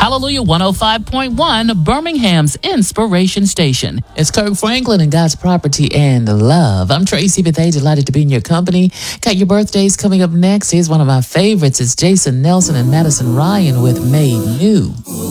Hallelujah 105.1, Birmingham's Inspiration Station. It's Kirk Franklin and God's Property and Love. I'm Tracy Bethea, delighted to be in your company. Got your birthdays coming up next. Here's one of my favorites. It's Jason Nelson and Madison Ryan with Made New.